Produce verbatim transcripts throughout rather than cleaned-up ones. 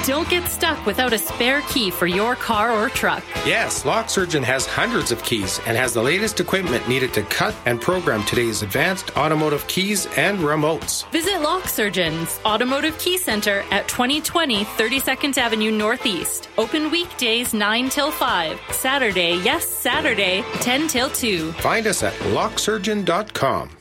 Don't get stuck without a spare key for your car or truck. Yes, Lock Surgeon has hundreds of keys and has the latest equipment needed to cut and program today's advanced automotive keys and remotes. Visit Lock Surgeon's Automotive Key Center at twenty twenty thirty-second Avenue Northeast. Open weekdays nine till five. Saturday, yes, Saturday, ten till two. Find us at lock surgeon dot com.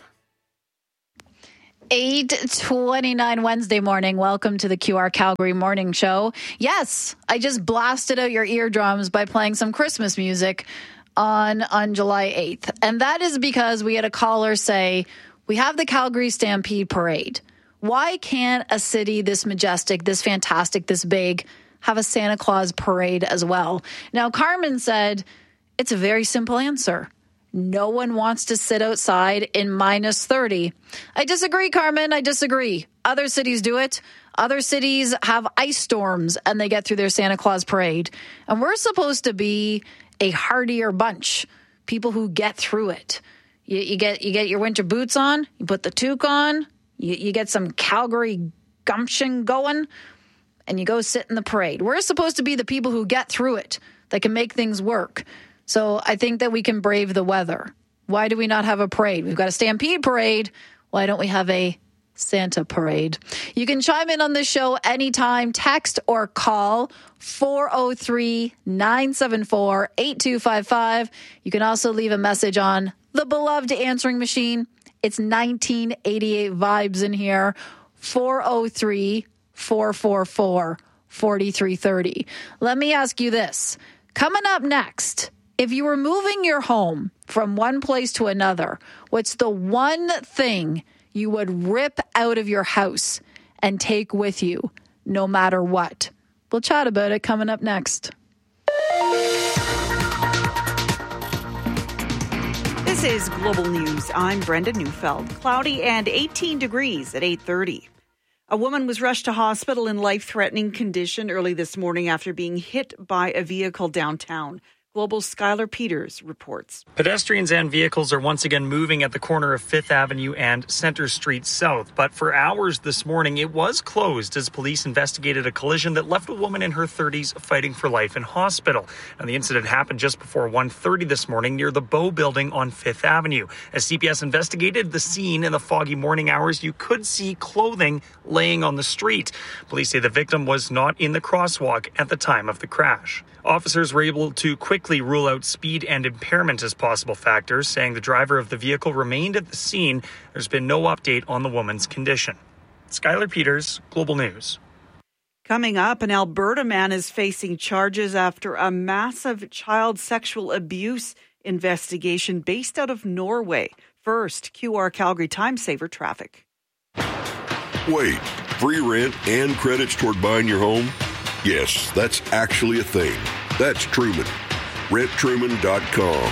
eight twenty-nine Wednesday morning. Welcome to the Q R Calgary Morning Show. Yes, I just blasted out your eardrums by playing some Christmas music on, on July eighth. And that is because we had a caller say, we have the Calgary Stampede Parade. Why can't a city this majestic, this fantastic, this big have a Santa Claus parade as well? Now, Carmen said, it's a very simple answer. No one wants to sit outside in minus thirty. I disagree, Carmen. I disagree. Other cities do it. Other cities have ice storms and they get through their Santa Claus parade. And we're supposed to be a hardier bunch, people who get through it. You, you get you get your winter boots on, you put the toque on, you, you get some Calgary gumption going, and you go sit in the parade. We're supposed to be the people who get through it, that can make things work. So I think that we can brave the weather. Why do we not have a parade? We've got a Stampede Parade. Why don't we have a Santa Parade? You can chime in on this show anytime. Text or call four oh three, nine seven four, eight two five five. You can also leave a message on the beloved answering machine. It's nineteen eighty-eight vibes in here. four oh three, four four four, four three three oh. Let me ask you this. Coming up next, if you were moving your home from one place to another, what's the one thing you would rip out of your house and take with you no matter what? We'll chat about it coming up next. This is Global News. I'm Brenda Neufeld. Cloudy and eighteen degrees at eight thirty. A woman was rushed to hospital in life-threatening condition early this morning after being hit by a vehicle downtown. Global's Skylar Peters reports. Pedestrians and vehicles are once again moving at the corner of Fifth Avenue and Center Street South. But for hours this morning, it was closed as police investigated a collision that left a woman in her thirties fighting for life in hospital. And the incident happened just before one thirty this morning near the Bow Building on Fifth Avenue. As C P S investigated the scene in the foggy morning hours, you could see clothing laying on the street. Police say the victim was not in the crosswalk at the time of the crash. Officers were able to quickly rule out speed and impairment as possible factors, saying the driver of the vehicle remained at the scene. There's been no update on the woman's condition. Skylar Peters, Global News. Coming up, an Alberta man is facing charges after a massive child sexual abuse investigation based out of Norway. First, Q R Calgary Time Saver traffic. Wait, free rent and credits toward buying your home? Yes, that's actually a thing. That's Truman. rent truman dot com.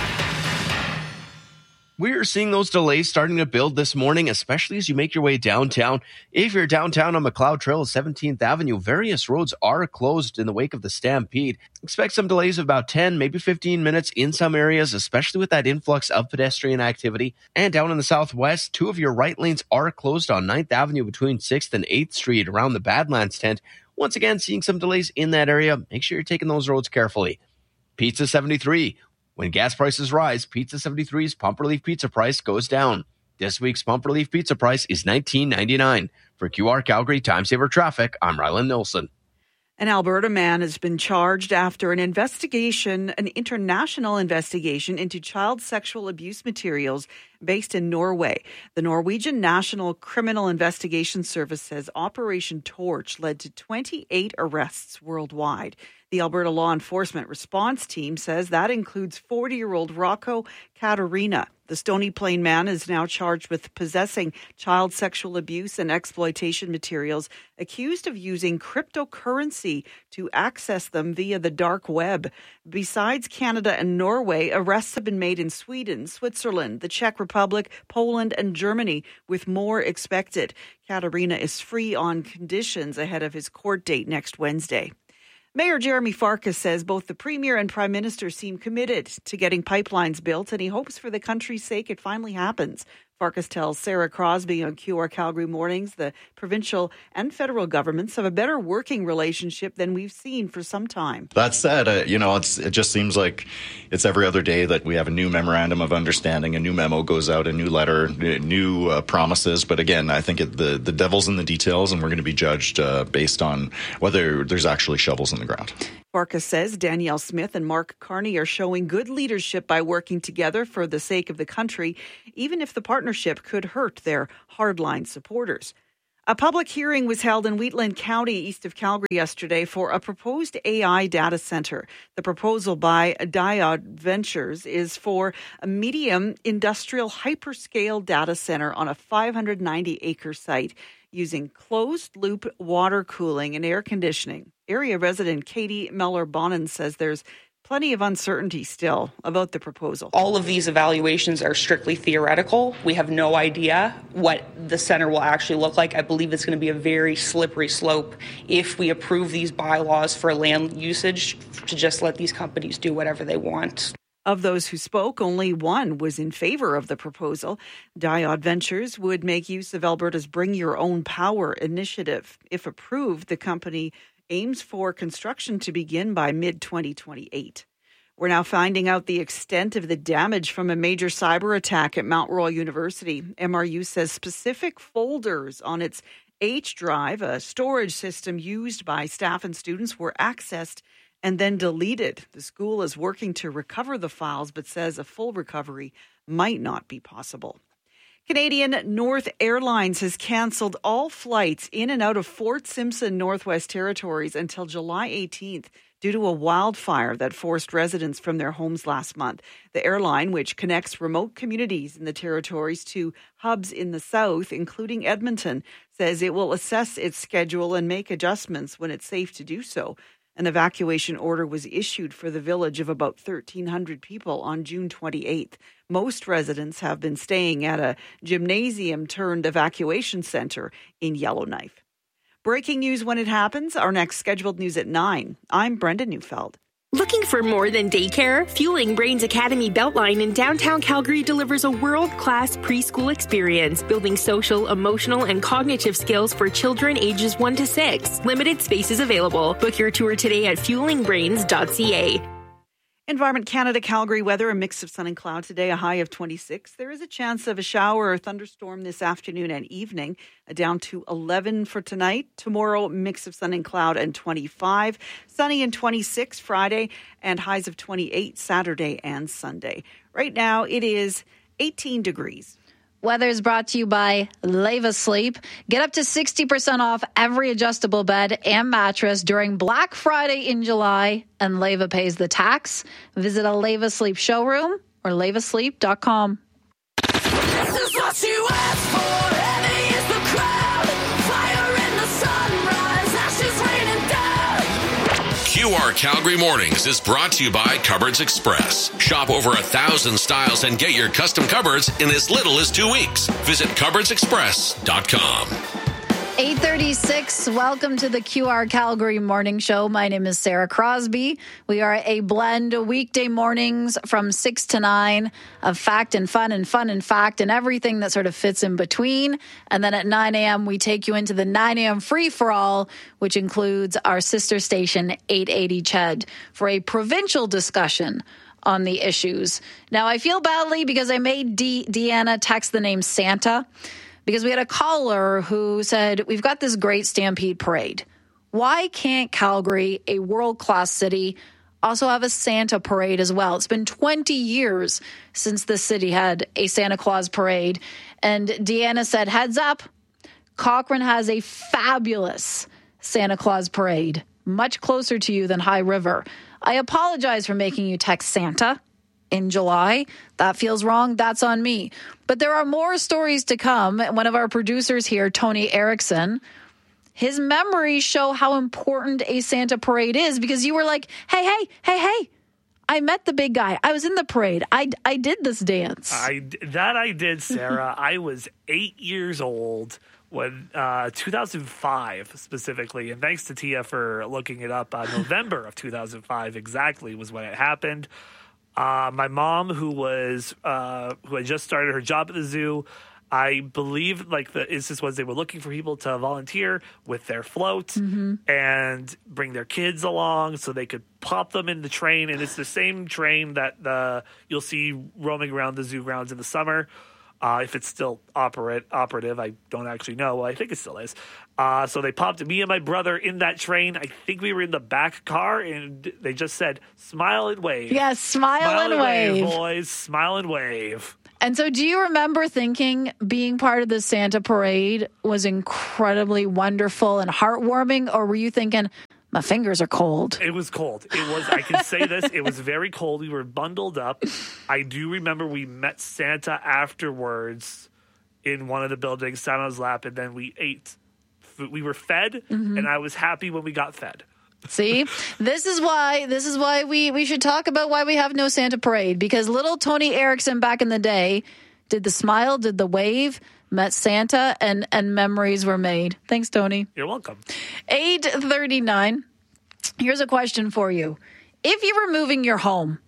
We're seeing those delays starting to build this morning, especially as you make your way downtown. If you're downtown on McLeod Trail at seventeenth Avenue, various roads are closed in the wake of the Stampede. Expect some delays of about ten, maybe fifteen minutes in some areas, especially with that influx of pedestrian activity. And down in the southwest, two of your right lanes are closed on ninth Avenue between sixth and eighth Street around the Badlands tent. Once again, seeing some delays in that area. Make sure you're taking those roads carefully. Pizza seventy-three. When gas prices rise, Pizza seventy-three's Pump Relief Pizza price goes down. This week's Pump Relief Pizza price is nineteen ninety-nine. For Q R Calgary Time Saver Traffic, I'm Rylan Nilsson. An Alberta man has been charged after an investigation, an international investigation into child sexual abuse materials based in Norway. The Norwegian National Criminal Investigation Service says Operation Torch led to twenty-eight arrests worldwide. The Alberta Law Enforcement Response Team says that includes forty-year-old Rocco Katarina. The Stony Plain man is now charged with possessing child sexual abuse and exploitation materials, accused of using cryptocurrency to access them via the dark web. Besides Canada and Norway, arrests have been made in Sweden, Switzerland, the Czech Republic, Poland, and Germany, with more expected. Katarina is free on conditions ahead of his court date next Wednesday. Mayor Jeremy Farkas says both the Premier and Prime Minister seem committed to getting pipelines built, and he hopes for the country's sake it finally happens. Farkas tells Sarah Crosby on Q R Calgary Mornings the provincial and federal governments have a better working relationship than we've seen for some time. That said, uh, you know, it's, it just seems like it's every other day that we have a new memorandum of understanding, a new memo goes out, a new letter, new uh, promises. But again, I think it, the, the devil's in the details, and we're going to be judged uh, based on whether there's actually shovels in the ground. Farkas says Danielle Smith and Mark Carney are showing good leadership by working together for the sake of the country, even if the partnership could hurt their hardline supporters. A public hearing was held in Wheatland County, east of Calgary yesterday for a proposed A I data center. The proposal by Diod Ventures is for a medium industrial hyperscale data center on a five hundred ninety acre site using closed-loop water cooling and air conditioning. Area resident Katie Meller-Bonnen says there's plenty of uncertainty still about the proposal. All of these evaluations are strictly theoretical. We have no idea what the center will actually look like. I believe it's going to be a very slippery slope if we approve these bylaws for land usage to just let these companies do whatever they want. Of those who spoke, only one was in favor of the proposal. Diod Ventures would make use of Alberta's Bring Your Own Power initiative. If approved, the company aims for construction to begin by mid twenty twenty-eight. We're now finding out the extent of the damage from a major cyber attack at Mount Royal University. M R U says specific folders on its H drive, a storage system used by staff and students, were accessed and then deleted. The school is working to recover the files, but says a full recovery might not be possible. Canadian North Airlines has cancelled all flights in and out of Fort Simpson, Northwest Territories until July eighteenth due to a wildfire that forced residents from their homes last month. The airline, which connects remote communities in the territories to hubs in the south, including Edmonton, says it will assess its schedule and make adjustments when it's safe to do so. An evacuation order was issued for the village of about thirteen hundred people on June twenty-eighth. Most residents have been staying at a gymnasium-turned-evacuation center in Yellowknife. Breaking news when it happens. Our next scheduled news at nine. I'm Brenda Neufeld. Looking for more than daycare? Fueling Brains Academy Beltline in downtown Calgary delivers a world-class preschool experience, building social, emotional, and cognitive skills for children ages one to six. Limited spaces available. Book your tour today at fueling brains dot c a. Environment Canada Calgary weather, a mix of sun and cloud today, a high of twenty-six. There is a chance of a shower or thunderstorm this afternoon and evening, down to eleven for tonight. Tomorrow, mix of sun and cloud and twenty-five. Sunny and twenty-six Friday, and highs of twenty-eight Saturday and Sunday. Right now, it is eighteen degrees. Weather is brought to you by Leva Sleep. Get up to sixty percent off every adjustable bed and mattress during Black Friday in July, and Leva pays the tax. Visit a Leva Sleep showroom or leva sleep dot com. This is what you asked for. Heavy is the crowd. Fire in the sunrise. Ashes raining down. Q R Calgary Mornings is brought to you by Cupboards Express. Shop over a thousand styles and get your custom cupboards in as little as two weeks. Visit cupboards express dot com. eight thirty-six, welcome to the Q R Calgary Morning Show. My name is Sarah Crosby. We are a blend of weekday mornings from six to nine of fact and fun and fun and fact and everything that sort of fits in between. And then at nine a.m., we take you into the nine a.m. free-for-all, which includes our sister station, eight eighty C H E D, for a provincial discussion on the issues. Now, I feel badly because I made De- Deanna text the name Santa, because we had a caller who said, we've got this great Stampede Parade. Why can't Calgary, a world-class city, also have a Santa parade as well? It's been twenty years since the city had a Santa Claus parade. And Deanna said, heads up, Cochrane has a fabulous Santa Claus parade, much closer to you than High River. I apologize for making you text Santa in July. That feels wrong. That's on me. But there are more stories to come. One of our producers here, Tony Erickson, his memories show how important a Santa parade is, because you were like, hey, hey, hey, hey, I met the big guy. I was in the parade. I, I did this dance. I, that I did, Sarah. I was eight years old when uh, two thousand five specifically, and thanks to Tia for looking it up. Uh, November of two thousand five exactly was when it happened. Uh, my mom, who was uh, who had just started her job at the zoo, I believe like the instance was they were looking for people to volunteer with their float Mm-hmm. and bring their kids along so they could pop them in the train. And it's the same train that the you'll see roaming around the zoo grounds in the summer. Uh, if it's still operate, operative, I don't actually know. Well, I think it still is. Uh, so they popped me and my brother in that train. I think we were in the back car, and they just said, smile and wave. Yes, smile, Smile and wave. boys. Smile and wave. And so do you remember thinking being part of the Santa parade was incredibly wonderful and heartwarming, or were you thinking, my fingers are cold? It was cold. It was, I can say this, it was very cold. We were bundled up. I do remember we met Santa afterwards in one of the buildings, sat on his lap, and then we ate. We were fed, Mhm. and I was happy when we got fed. See, this is why this is why we, we should talk about why we have no Santa parade, because little Tony Erickson back in the day did the smile, did the wave, met Santa, and, and memories were made. Thanks, Tony. You're welcome. eight thirty-nine. Here's a question for you. If you were moving your home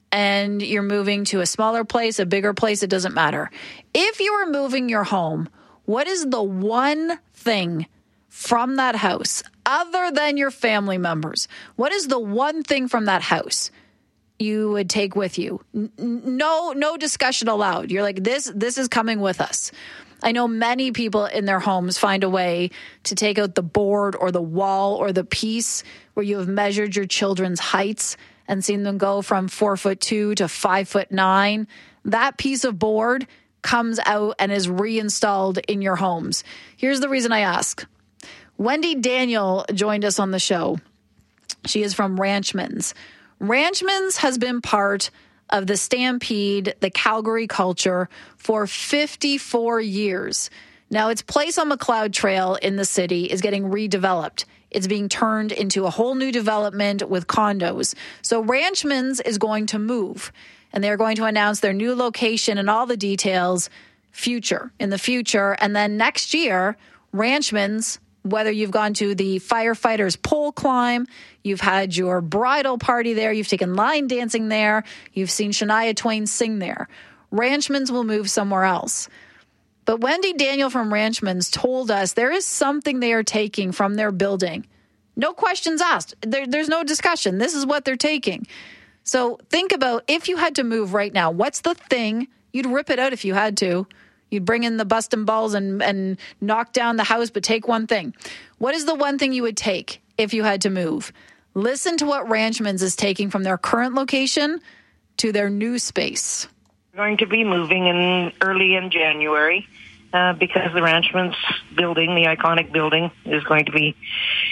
and you're moving to a smaller place, a bigger place, it doesn't matter. If you were moving your home, what is the one thing from that house, other than your family members? What is the one thing from that house you would take with you? N- no, no discussion allowed. You're like, this, this is coming with us. I know many people in their homes find a way to take out the board or the wall or the piece where you have measured your children's heights and seen them go from four foot two to five foot nine. That piece of board comes out and is reinstalled in your homes. Here's the reason I ask. Wendy Daniel joined us on the show. She is from Ranchmans. Ranchmans has been part of the Stampede, the Calgary culture, for fifty-four years. Now, its place on McLeod Trail in the city is getting redeveloped. It's being turned into a whole new development with condos. So Ranchmans is going to move, and they're going to announce their new location and all the details future, in the future. And then next year, Ranchmans, whether you've gone to the firefighters pole climb, you've had your bridal party there, you've taken line dancing there, you've seen Shania Twain sing there, Ranchmans will move somewhere else. But Wendy Daniel from Ranchmans told us there is something they are taking from their building. No questions asked. There, there's no discussion. This is what they're taking. So think about if you had to move right now, what's the thing? You'd rip it out if you had to. You'd bring in the busting balls and, and knock down the house, but take one thing. What is the one thing you would take if you had to move? Listen to what Ranchmans is taking from their current location to their new space. We're going to be moving in early in January uh, because the Ranchmans building, the iconic building, is going to be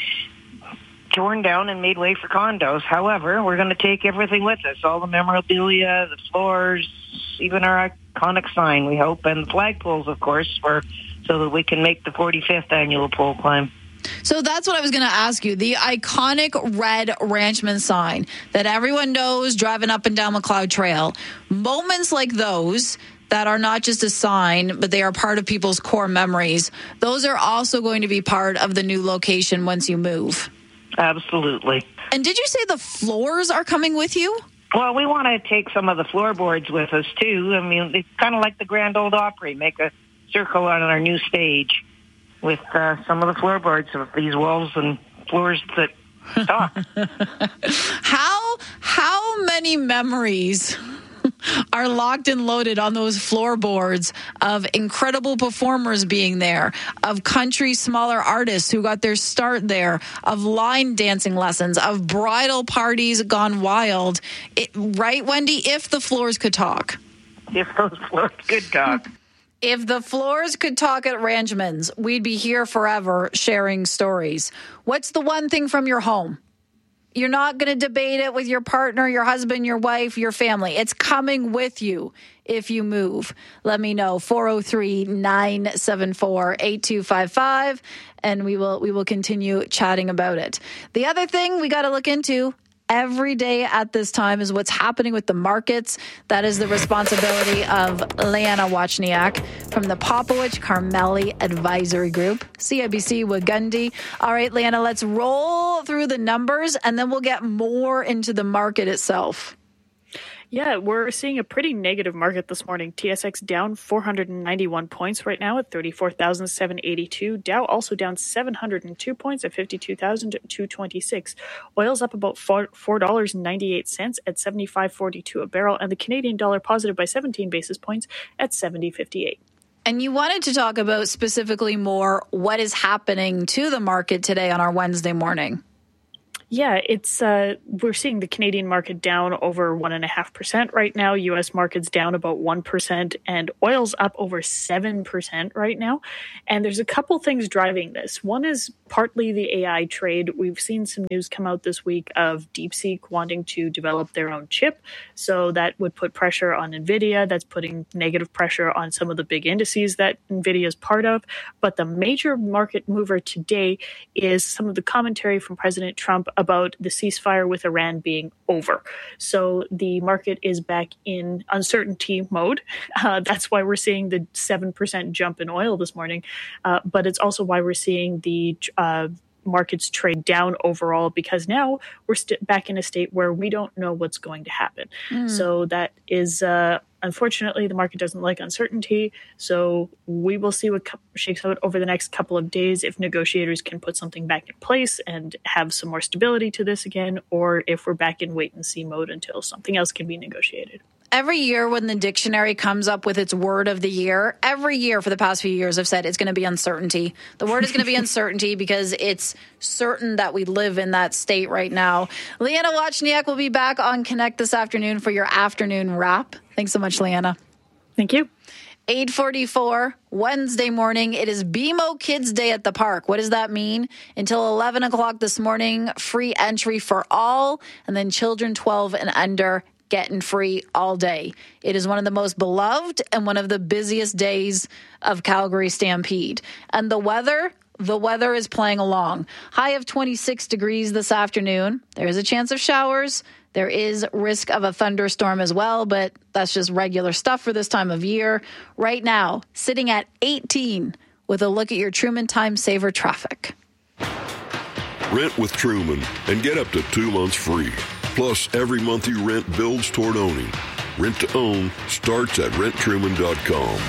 torn down and made way for condos. However, we're going to take everything with us, all the memorabilia, the floors, even our iconic sign, we hope, and the flagpoles, of course, for so that we can make the forty-fifth annual pole climb. So that's what I was going to ask you. The iconic red Ranchman sign that everyone knows driving up and down McLeod Trail. Moments like those that are not just a sign, but they are part of people's core memories. Those are also going to be part of the new location once you move. Absolutely. And did you say the floors are coming with you? Well, we want to take some of the floorboards with us, too. I mean, it's kind of like the Grand Ole Opry, make a circle on our new stage with uh, some of the floorboards of these walls and floors that talk. How, how many memories are locked and loaded on those floorboards of incredible performers being there, of country smaller artists who got their start there, of line dancing lessons, of bridal parties gone wild. It, right, Wendy? If the floors could talk. If those floors could talk. If the floors could talk at Ranchmans, we'd be here forever sharing stories. What's the one thing from your home? You're not going to debate it with your partner, your husband, your wife, your family. It's coming with you if you move. Let me know. four oh three, nine seven four, eight two five five, and we will we will continue chatting about it. The other thing we got to look into every day at this time is what's happening with the markets. That is the responsibility of Leanna Wachniak from the Popowich Carmeli Advisory Group, C I B C Wagundi. All right, Leanna, let's roll through the numbers and then we'll get more into the market itself. Yeah, we're seeing a pretty negative market this morning. T S X down four hundred ninety-one points right now at thirty-four thousand seven hundred eighty-two. Dow also down seven hundred two points at fifty-two thousand two hundred twenty-six. Oil's up about four dollars and ninety-eight cents at seventy-five forty-two a barrel, and the Canadian dollar positive by seventeen basis points at seventy fifty-eight. And you wanted to talk about specifically more what is happening to the market today on our Wednesday morning. Yeah, it's uh, we're seeing the Canadian market down over one and a half percent right now. U S market's down about one percent, and oil's up over seven percent right now. And there's a couple things driving this. One is partly the A I trade. We've seen some news come out this week of DeepSeek wanting to develop their own chip, so that would put pressure on Nvidia. That's putting negative pressure on some of the big indices that Nvidia is part of. But the major market mover today is some of the commentary from President Trump about the ceasefire with Iran being over. So the market is back in uncertainty mode. Uh, that's why we're seeing the seven percent jump in oil this morning. Uh, but it's also why we're seeing the uh, markets trade down overall, because now we're st- back in a state where we don't know what's going to happen. Mm. So that is, uh, unfortunately, the market doesn't like uncertainty. So we will see what co- shakes out over the next couple of days, if negotiators can put something back in place and have some more stability to this again, or if we're back in wait and see mode until something else can be negotiated. Every year when the dictionary comes up with its word of the year, every year for the past few years, I've said it's going to be uncertainty. The word is going to be uncertainty because it's certain that we live in that state right now. Leanna Wachniak will be back on Connect this afternoon for your afternoon wrap. Thanks so much, Leanna. Thank you. eight forty-four, Wednesday morning. It is B M O Kids Day at the park. What does that mean? Until eleven o'clock this morning, free entry for all, and then children twelve and under getting free all day. It is one of the most beloved and one of the busiest days of Calgary Stampede. And the weather, the weather is playing along. High of twenty-six degrees this afternoon. There is a chance of showers. There is risk of a thunderstorm as well, but that's just regular stuff for this time of year. Right now, sitting at eighteen with a look at your Truman Time Saver traffic. Rent with Truman and get up to two months free. Plus, every month you rent builds toward owning. Rent to own starts at rent truman dot com.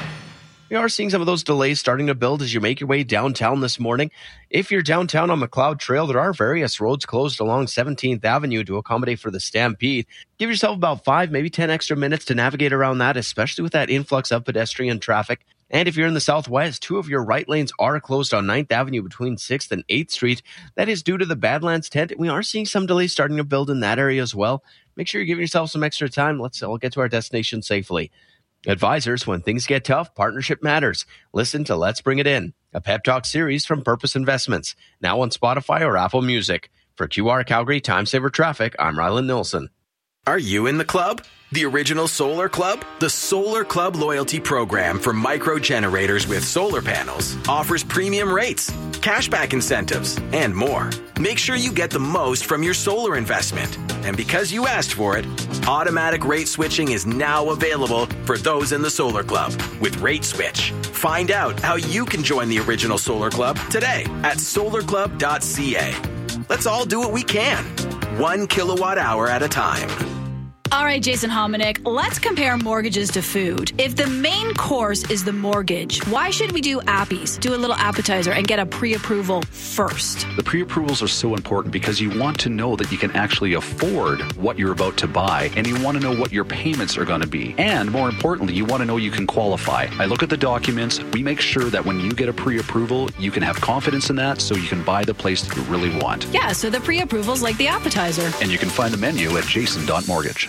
We are seeing some of those delays starting to build as you make your way downtown this morning. If you're downtown on McLeod Trail, there are various roads closed along seventeenth Avenue to accommodate for the Stampede. Give yourself about five, maybe ten extra minutes to navigate around that, especially with that influx of pedestrian traffic. And if you're in the southwest, two of your right lanes are closed on ninth Avenue between sixth and eighth Street. That is due to the Badlands tent. We are seeing some delays starting to build in that area as well. Make sure you're giving yourself some extra time. Let's all get to our destination safely. Advisors, when things get tough, partnership matters. Listen to Let's Bring It In, a pep talk series from Purpose Investments, now on Spotify or Apple Music. For Q R Calgary Time Saver Traffic, I'm Rylan Nilsson. Are you in the club? The original Solar Club? The Solar Club loyalty program for micro generators with solar panels offers premium rates, cashback incentives, and more. Make sure you get the most from your solar investment. And because you asked for it, automatic rate switching is now available for those in the Solar Club with Rate Switch. Find out how you can join the original Solar Club today at solar club dot c a. Let's all do what we can, one kilowatt hour at a time. All right, Jason Hominick, let's compare mortgages to food. If the main course is the mortgage, why should we do appies, do a little appetizer, and get a pre-approval first? The pre-approvals are so important because you want to know that you can actually afford what you're about to buy, and you want to know what your payments are going to be. And more importantly, you want to know you can qualify. I look at the documents. We make sure that when you get a pre-approval, you can have confidence in that so you can buy the place that you really want. Yeah, so the pre-approval's like the appetizer. And you can find the menu at jason dot mortgage.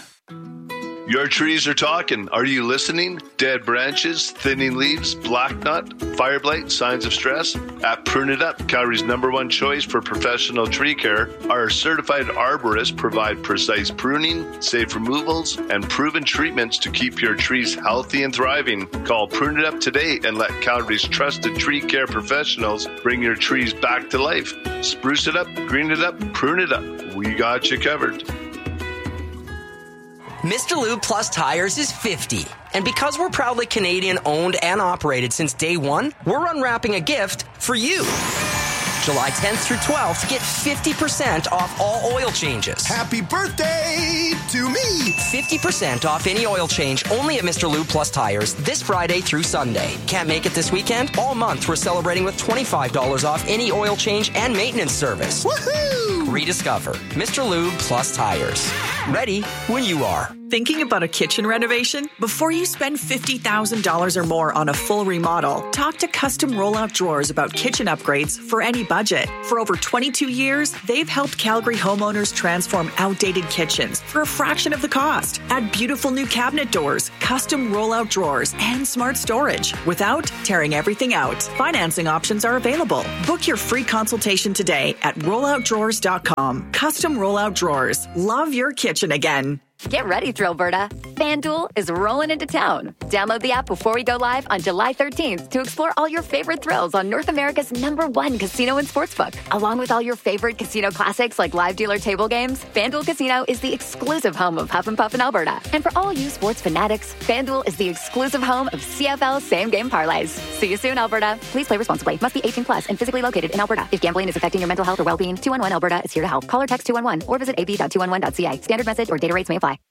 Your trees are talking. Are you listening? Dead branches, thinning leaves, black knot, fire blight, signs of stress? At Prune It Up, Calgary's number one choice for professional tree care, our certified arborists provide precise pruning, safe removals, and proven treatments to keep your trees healthy and thriving. Call Prune It Up today and let Calgary's trusted tree care professionals bring your trees back to life. Spruce it up, green it up, prune it up. We got you covered. Mister Lube Plus Tires is fifty. And because we're proudly Canadian owned and operated since day one, we're unwrapping a gift for you. July tenth through twelfth to get fifty percent off all oil changes. Happy birthday to me! fifty percent off any oil change only at Mister Lube Plus Tires this Friday through Sunday. Can't make it this weekend? All month we're celebrating with twenty-five dollars off any oil change and maintenance service. Woohoo! Rediscover Mister Lube Plus Tires. Ready when you are. Thinking about a kitchen renovation? Before you spend fifty thousand dollars or more on a full remodel, talk to Custom Rollout Drawers about kitchen upgrades for any budget. For over twenty-two years, they've helped Calgary homeowners transform outdated kitchens for a fraction of the cost. Add beautiful new cabinet doors, custom rollout drawers, and smart storage without tearing everything out. Financing options are available. Book your free consultation today at rollout drawers dot com. Custom Rollout Drawers. Love your kitchen again. Get ready, Thrillberta. FanDuel is rolling into town. Download the app before we go live on July thirteenth to explore all your favorite thrills on North America's number one casino and sportsbook. Along with all your favorite casino classics like live dealer table games, FanDuel Casino is the exclusive home of Huff and Puff in Alberta. And for all you sports fanatics, FanDuel is the exclusive home of C F L same-game parlays. See you soon, Alberta. Please play responsibly. Must be eighteen plus and physically located in Alberta. If gambling is affecting your mental health or well-being, two one one Alberta is here to help. Call or text two one one or visit a b dot two one one dot c a. Standard message or data rates may apply.